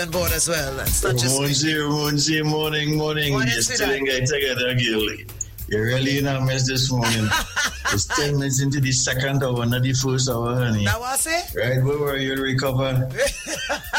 on board as well. It's not just morning. You're still in together, Gil. You're really in a mess this morning. It's 10 minutes into the second hour, not the first hour, honey. Now what I say? Right, where were you recover?